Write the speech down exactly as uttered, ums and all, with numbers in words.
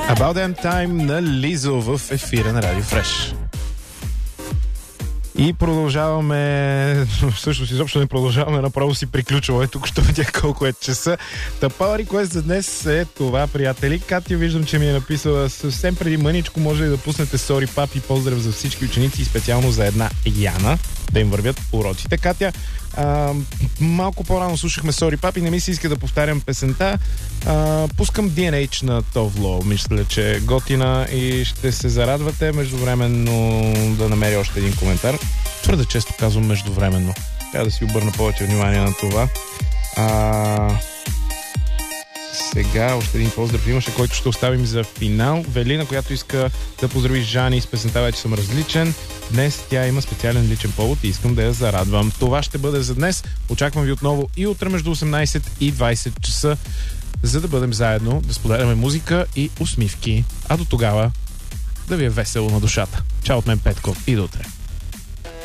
About Damn Time на Лизо в ефира на Радио Фреш. И продължаваме, всъщност изобщо не продължаваме, направо си приключваме. Тук ще видя колко е часа. Та Power Request за днес е това, приятели. Катя виждам, че ми е написала съвсем преди мъничко, може ли да пуснете Sorry Папи, поздрав за всички ученици и специално за една Яна, да им вървят уроците. Катя, а, малко по-рано слушахме Sorry Папи, не ми се иска да повтарям песента. А, пускам Ди Ен Ейч на Товло, мисля, че е готина и ще се зарадвате междувременно да намеря още един коментар. Твърде често казвам междувременно. Трябва да си обърна повече внимание на това. А... Сега още един поздрав имаше, който ще оставим за финал. Велина, която иска да поздрави Жани с песента "Вече съм различен". Днес тя има специален личен повод и искам да я зарадвам. Това ще бъде за днес. Очаквам ви отново и утре между осемнайсет и двайсет часа, за да бъдем заедно, да споделяме музика и усмивки. А до тогава да ви е весело на душата. Чао от мен, Петко, и до утре.